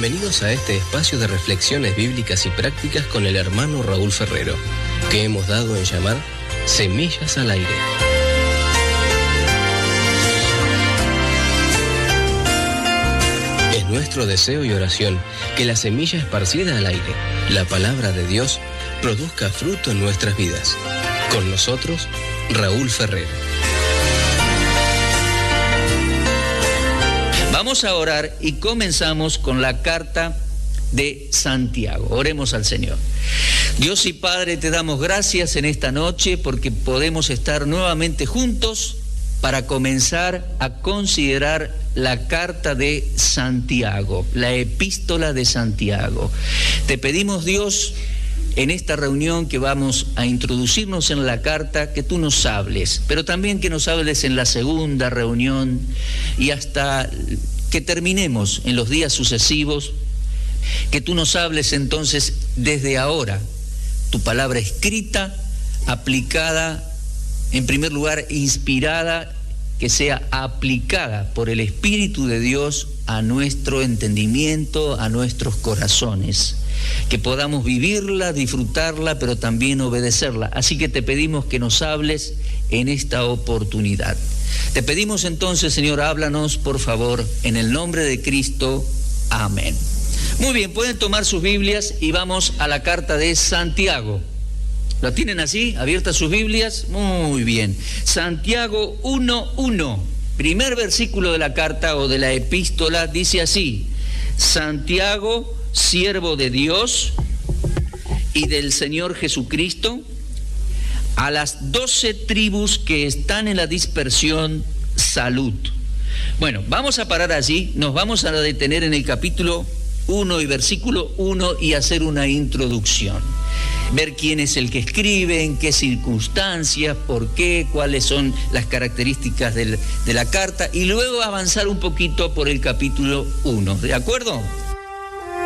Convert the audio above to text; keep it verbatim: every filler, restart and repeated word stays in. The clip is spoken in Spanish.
Bienvenidos a este espacio de reflexiones bíblicas y prácticas con el hermano Raúl Ferrero, que hemos dado en llamar Semillas al Aire. Es nuestro deseo y oración que la semilla esparcida al aire, la palabra de Dios, produzca fruto en nuestras vidas. Con nosotros, Raúl Ferrero. Vamos a orar y comenzamos con la carta de Santiago. Oremos al Señor. Dios y Padre, te damos gracias en esta noche porque podemos estar nuevamente juntos para comenzar a considerar la carta de Santiago, la epístola de Santiago. Te pedimos, Dios, en esta reunión que vamos a introducirnos en la carta, que tú nos hables, pero también que nos hables en la segunda reunión y hasta que terminemos en los días sucesivos, que tú nos hables entonces desde ahora, tu palabra escrita, aplicada, en primer lugar inspirada, que sea aplicada por el Espíritu de Dios a nuestro entendimiento, a nuestros corazones, que podamos vivirla, disfrutarla, pero también obedecerla. Así que te pedimos que nos hables en esta oportunidad. Te pedimos entonces, Señor, háblanos, por favor, en el nombre de Cristo. Amén. Muy bien, pueden tomar sus Biblias y vamos a la carta de Santiago. ¿Lo tienen así? ¿Abiertas sus Biblias? Muy bien. Santiago uno uno, primer versículo de la carta o de la epístola, dice así: Santiago, siervo de Dios y del Señor Jesucristo, a las doce tribus que están en la dispersión, salud. Bueno, vamos a parar allí, nos vamos a detener en el capítulo uno y versículo uno y hacer una introducción. Ver quién es el que escribe, en qué circunstancias, por qué, cuáles son las características del, de la carta, y luego avanzar un poquito por el capítulo uno. ¿De acuerdo?